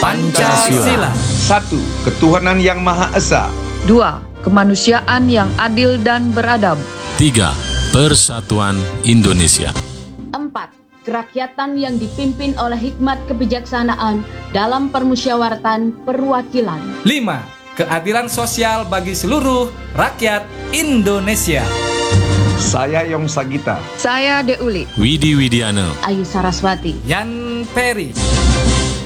Pancasila. 1. Ketuhanan Yang Maha Esa. 2. Kemanusiaan yang adil dan beradab. 3. Persatuan Indonesia. 4. Kerakyatan yang dipimpin oleh hikmat kebijaksanaan dalam permusyawaratan perwakilan. 5. Keadilan sosial bagi seluruh rakyat Indonesia. Saya Yong Sagita. Saya Deuli. Widi Widiana. Ayu Saraswati. Yan Peri.